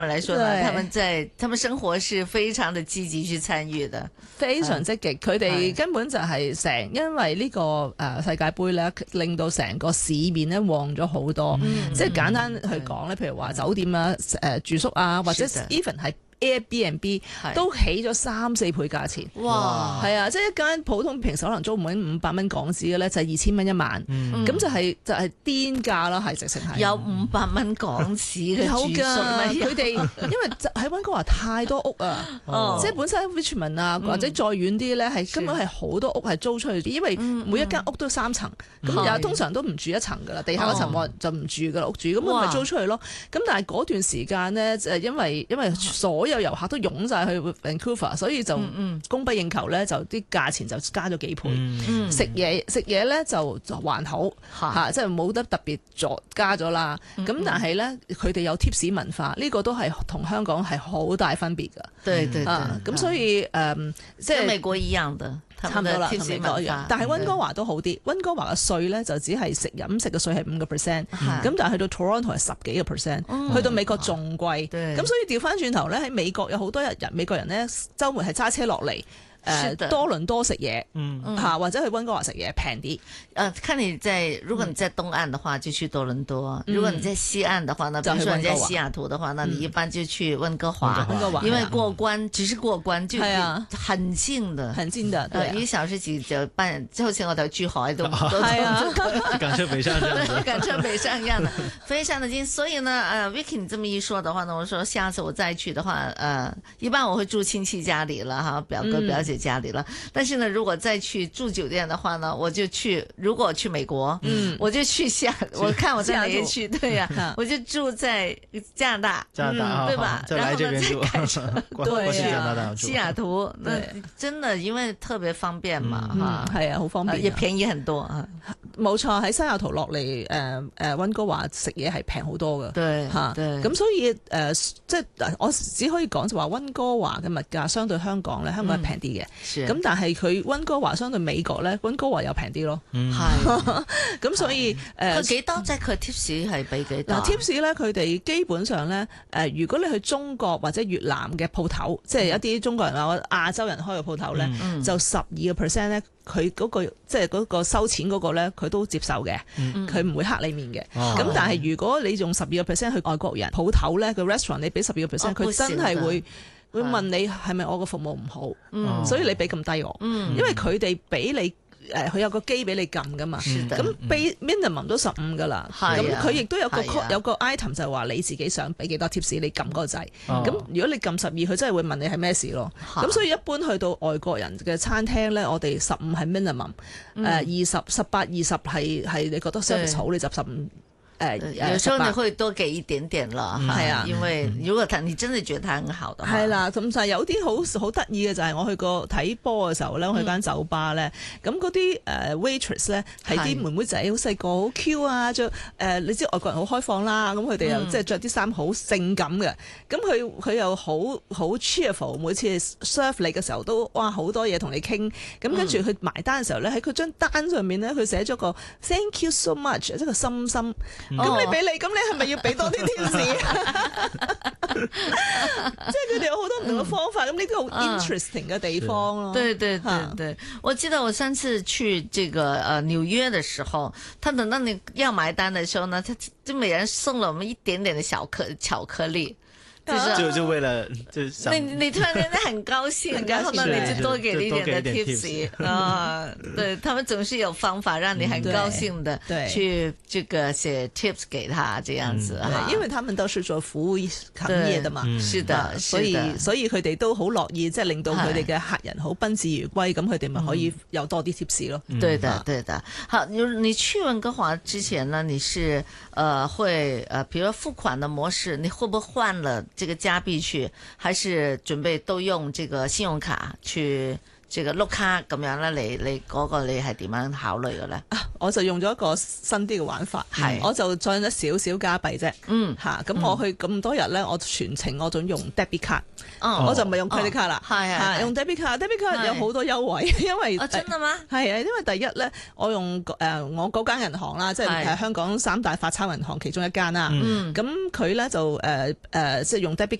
來說呢，他們生活是非常的積極去參與的， 非常積極。佢哋根本就係因為呢個世界盃咧，令到成個市面咧旺咗好多。即係簡單去講咧，譬如話酒店啊、住宿啊，或者 even 係Airbnb 都起咗3-4倍價錢，哇！係啊，即係一間普通平時可能租唔緊500蚊港紙嘅咧，就係2000蚊一晚，咁就係癲價啦，係直情係有500蚊港紙嘅住宿， 佢哋因為喺溫哥華太多屋啊，即係本身 Richmond 啊或者再遠啲咧，係根本係好多屋係租出去，因為每一間屋都3層，咁通常都唔住一層噶啦，地下嗰層就唔住噶啦，屋住，咁咪租出去咯。咁但係嗰段時間咧，因為所有遊客都湧晒去 Vancouver， 所以就供不應求咧，就啲價錢就加咗幾倍。食嘢咧就還好嚇，即係冇得特別加咗啦。咁但係咧，佢哋有 tips 文化，呢個都係同香港係好大分別㗎。 對， 咁所以即係美國一樣的。 差唔多啦，同美國一樣，但係溫哥華都好啲。溫哥華嘅稅咧就只係飲食嘅稅係5%，咁但係去到 Toronto 係10幾個%，去到美國仲貴。咁所以調翻轉頭咧，喺美國有好多美國人咧，週末係揸車落嚟。多倫多食嘢，或者去溫哥華食嘢平啲。 看你如果你在東岸的話，就去多倫多；如果你在西岸的話呢，比如說你在西雅圖的話，那你一般就去溫哥華，因為過關只是過關就很近的， 很近的，對，1 個小時就半，就好似我哋珠海都趕車北上這樣子， 趕車北上一樣的，非常的近。所以呢，Vicky 你這麼一說的話呢，我說下次我再去的話，一般我會住親戚家裏了哈，表哥表姐家裏了，但是呢，如果再去住酒店的話呢，我就去，如果去美國，我就去我看我在哪裡去，對呀，我就住在加拿大，對吧？然後呢，再開車對西雅圖，那真的因為特別方便嘛， 係啊，好方便， 也便宜很多啊。 冇錯，喺西雅圖落嚟溫哥華食嘢係平好多㗎， 對嚇， 咁所以即係我只可以講就話溫哥華嘅物價相對香港咧，香港係平啲嘅，咁但係佢溫哥華相對美國咧，溫哥華又平啲咯，係，咁所以佢幾多即係佢 tips 係俾幾多 ？tips 咧佢哋基本上咧如果你去中國或者越南嘅鋪頭，即係一啲中國人或者亞洲人開嘅鋪頭咧，就12%咧。佢嗰個即係嗰個收錢嗰個咧，佢都接受嘅，佢唔會黑你面嘅。咁但係如果你用12%去外國人鋪頭咧，個 restaurant 你俾12%，佢真係會問你係咪我個服務唔好，所以你俾咁低我，因為佢哋俾你。佢有個機俾你撳噶嘛，咁俾 minimum 都15噶啦，咁佢亦都有個 item 就係話你自己想俾幾多 tips，你撳嗰個掣。咁如果你撳12，佢真係會問你係咩事咯。咁所以一般去到外國人嘅餐廳咧，我哋15係 minimum，18、20係你覺得 service 好你就15。 有時候你會多給一點點啦，係啊，因為如果你真係覺得佢很好的話， 係啦，咁就係有啲好得意嘅就係我去過睇波嘅時候咧，我去間酒吧咧，咁嗰啲waitress 咧係啲妹妹仔好細個好 Q 啊，你知外國人好開放啦，咁佢哋又即係着啲衫好性感嘅，咁佢又好 cheerful， 每次 serve 你嘅時候都哇好多嘢同你傾，咁跟住佢埋單嘅時候咧喺佢張單上面咧佢寫咗個 Thank you so much， 即係個心心。咁你俾你，咁你係咪要俾多啲貼士？即係佢哋有好多唔同嘅方法，咁呢啲好 interesting 嘅地方咯。 對，我記得我上次去這個紐約的時候，他等到你要埋單的時候呢，他就每人送了我們一點點的巧克力。 就為了你突然間很高興，然後呢你就多給了一點的 tips 啊，對，他們總是有方法讓你很高興的去這個寫 tips 給他這樣子， 因為他們都是做服務行業的嘛， 是的， 所以佢哋都好樂意，即係令到佢哋嘅客人好賓至如歸，咁佢哋咪可以有多啲 tips 咯。 對的，好，你去溫哥華之前呢，你是會比如付款的模式，你會不會換了這個加幣去，還是準備都用這個信用卡去這個碌卡咁樣咧，你嗰個你係點樣考慮嘅咧？ 我就用咗一個新啲嘅玩法，我就再咗少少加幣啫。咁我去咁多日咧，我全程我仲用 debit card，我就唔係用 credit card 啦，用 debit card。debit card 有好多優惠，因為真係嗎？ 係啊，因為第一咧，我用我嗰間銀行啦，即係香港3大發鈔銀行其中一間啦。咁佢咧就即係用 debit